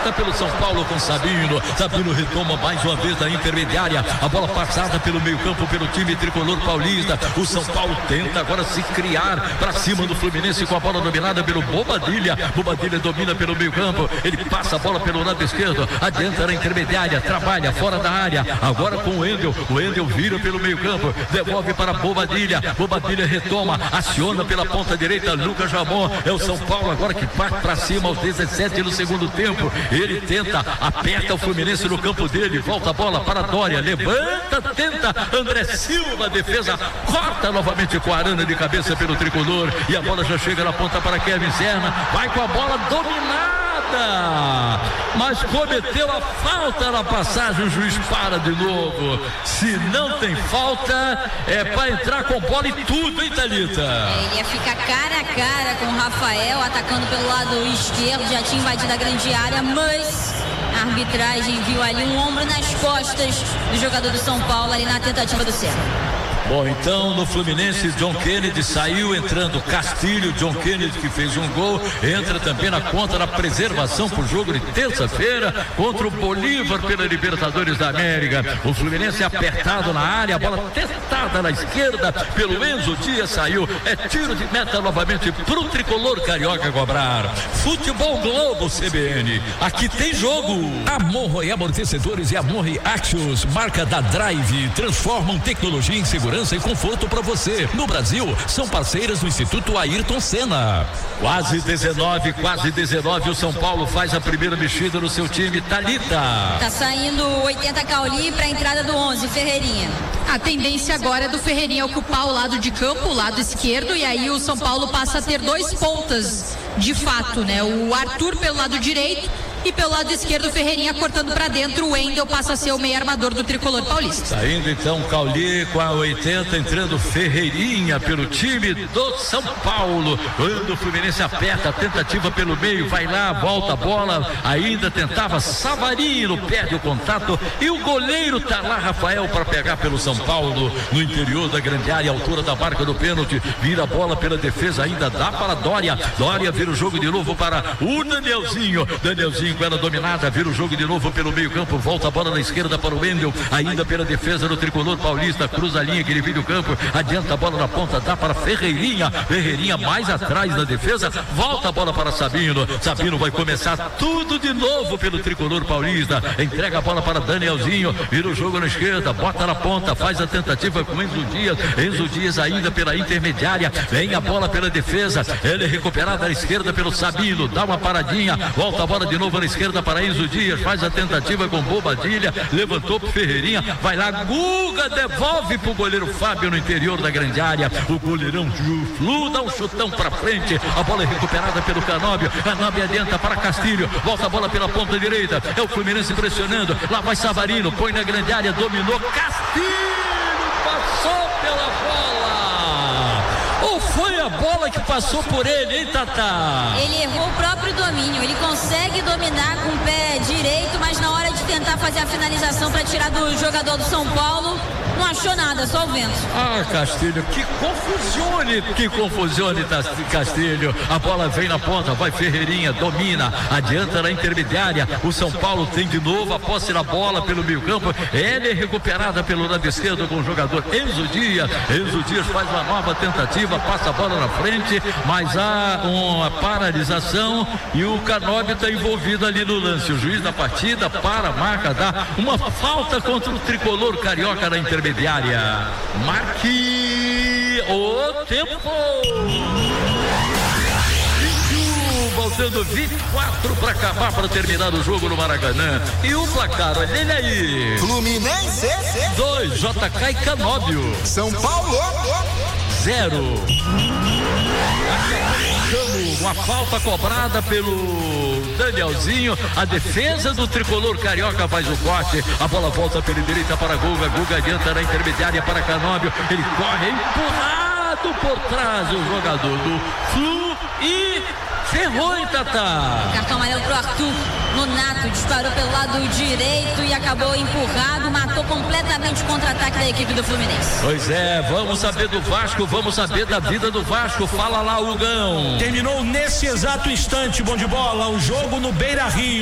aperta pelo São Paulo com Sabino. Sabino retoma mais uma vez da intermediária. A bola passada pelo meio campo pelo time tricolor paulista. O São Paulo tenta agora se criar para cima do Fluminense com a bola dominada pelo Bobadilha. Bobadilha domina pelo meio campo. Ele passa a bola pelo lado esquerdo. Adianta na intermediária. Trabalha fora da área. Agora com o Wendel. O Wendel vira pelo meio campo. Devolve para Bobadilha. Bobadilha retoma. Aciona pela ponta direita. Lucas Ramon. É o São Paulo agora que parte para cima aos 17 no segundo tempo. Ele tenta, aperta o Fluminense no campo dele. Volta a bola para Dória. Levanta, tenta. André Silva, defesa. Corta novamente com a arana de cabeça pelo tricolor. E a bola já chega na ponta para Kevin Serna. Vai com a bola dominada. Mas cometeu a falta na passagem. O juiz para de novo. Se não tem falta, é para entrar com bola e tudo, hein, Thalita? Ele ia ficar cara a cara com o Rafael, atacando pelo lado esquerdo. Já tinha invadido a grande área, mas a arbitragem viu ali um ombro nas costas do jogador do São Paulo, ali na tentativa do Serra. Bom, então no Fluminense, John Kennedy saiu, entrando Castilho. John Kennedy, que fez um gol, entra também na conta da preservação pro jogo de terça-feira contra o Bolívar pela Libertadores da América. O Fluminense apertado na área, a bola testada na esquerda pelo Enzo Dias, saiu. É tiro de meta novamente pro tricolor carioca cobrar. Futebol Globo CBN, aqui tem jogo. Amorro Amortecedores e Amorro Axios, marca da Drive, transformam tecnologia em segurança e conforto para você. No Brasil, são parceiras do Instituto Ayrton Senna. Quase 19, o São Paulo faz a primeira mexida no seu time. Thalita. Tá saindo 80 Cauli para a entrada do 11, Ferreirinha. A tendência agora é do Ferreirinha ocupar o lado de campo, o lado esquerdo, e aí o São Paulo passa a ter dois pontas de fato, né? O Arthur pelo lado direito e pelo lado esquerdo o Ferreirinha cortando para dentro. O Wendel passa a ser o meio armador do tricolor paulista. Saindo então Cauli com a 80, entrando Ferreirinha pelo time do São Paulo. Quando o Fluminense aperta a tentativa pelo meio, vai lá, volta a bola, ainda tentava Savarino, perde o contato e o goleiro tá lá, Rafael, para pegar pelo São Paulo no interior da grande área, altura da marca do pênalti, vira a bola pela defesa, ainda dá para Dória. Dória vira o jogo de novo para o Danielzinho com ela dominada, vira o jogo de novo pelo meio campo, volta a bola na esquerda para o Wendel, ainda pela defesa do tricolor paulista, cruza a linha que divide o campo, adianta a bola na ponta, dá para Ferreirinha mais atrás da defesa, volta a bola para Sabino vai começar tudo de novo pelo tricolor paulista, entrega a bola para Danielzinho, vira o jogo na esquerda, bota na ponta, faz a tentativa com Enzo Dias ainda pela intermediária, vem a bola pela defesa, ela é recuperada à esquerda pelo Sabino, dá uma paradinha, volta a bola de novo na esquerda para Enzo Dias, faz a tentativa com Bobadilha, levantou pro Ferreirinha, vai lá, Guga devolve pro goleiro Fábio no interior da grande área, o goleirão Flu dá um chutão pra frente, a bola é recuperada pelo Canóbio adianta para Castilho, volta a bola pela ponta direita, é o Fluminense pressionando, lá vai Savarino, põe na grande área, dominou, Castilho passou pela bola, ou foi a bola que passou por ele, hein, Tatá? Ele errou o próprio domínio, ele consegue dominar com o pé direito, mas na hora de tentar fazer a finalização para tirar do jogador do São Paulo, não achou nada, só o vento. Castilho, que confusione, Castilho, a bola vem na ponta, vai Ferreirinha, domina, adianta na intermediária, o São Paulo tem de novo a posse na bola pelo meio campo, ela é recuperada pelo lado esquerdo com o jogador Enzo Dias faz uma nova tentativa, passa a bola na frente, mas há uma paralisação e o Canóbio está envolvido ali no lance, o juiz da partida para a marca, dá uma falta contra o tricolor carioca na intermediária. Marque o tempo. Faltando 24 para acabar, para terminar o jogo no Maracanã. E o placar, olha ele aí. Fluminense 2, JK e Canóbio. São Paulo 0. Uma falta cobrada pelo Danielzinho, a defesa do tricolor carioca faz o corte, a bola volta pela direita para Guga adianta na intermediária para Canóbio, ele corre, empurrado por trás o jogador do Flu e ferrou, hein, Tatá? Cartão amarelo pro Arthur Nonato, disparou pelo lado direito e acabou empurrado, matou completamente o contra-ataque da equipe do Fluminense. Pois é, vamos saber do Vasco, vamos saber da vida do Vasco, fala lá, Hugão. Terminou nesse exato instante, bom de bola, o jogo no Beira-Rio.